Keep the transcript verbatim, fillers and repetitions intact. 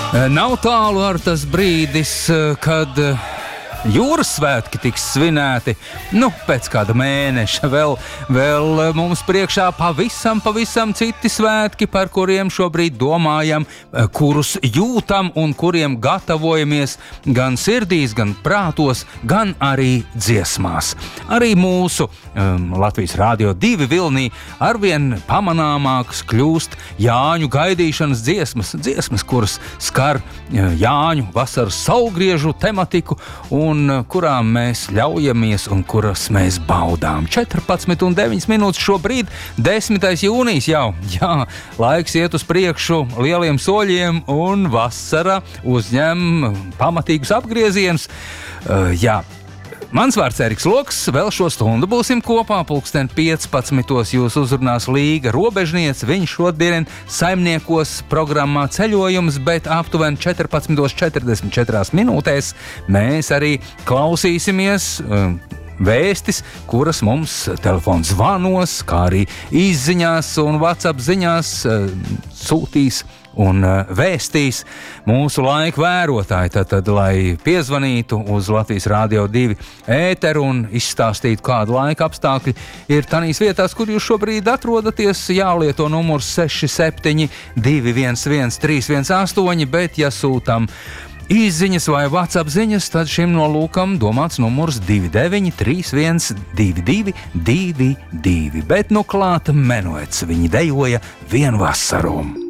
Nav tālu ar tas brīdis, kad jūras svētki tiks svinēti. Nu, pēc kāda mēneša vēl, vēl mums priekšā pavisam, pavisam citi svētki, par kuriem šobrīd domājam, kurus jūtam un kuriem gatavojamies gan sirdīs, gan prātos, gan arī dziesmās. Arī mūsu um, Latvijas Rādio divi vilnī arvien pamanāmāks kļūst Jāņu gaidīšanas dziesmas, dziesmas, kuras skar Jāņu vasaras saulgriežu tematiku un kurām mēs ļaujamies un kuras mēs baudām. četrpadsmit un deviņas minūtes šobrīd, desmitais jūnijas jau. Jā, laiks iet uz priekšu lieliem soļiem un vasara uzņem pamatīgus apgriezienus. Uh, jā. Mans vārds Eriks Loks, vēl šo stundu būsim kopā, pulksten piecpadsmitos jūs uzrunās Līga Robežniece, viņš šodien saimniekos programmā Ceļojums, bet aptuveni četrpadsmit četrdesmit četri minūtēs mēs arī klausīsimies um, vēstis, kuras mums telefons zvanos, kā arī izziņās un WhatsApp ziņās uh, sūtīs un uh, vēstīs mūsu laika vērotāji, tad, tad, lai piezvanītu uz Latvijas Rādio divi ēteru un izstāstītu, kādu laika apstākļi ir tanīs vietās, kur jūs šobrīd atrodaties. Jālieto numurs seši septiņi divi viens viens trīs viens astoņi, bet ja sūtam izziņas vai WhatsApp ziņas, tad šim nolūkam domāts numurs divi deviņi trīs viens divi divi divi divi. Bet nu klāta Menuets, viņi dejoja vienu vasaru.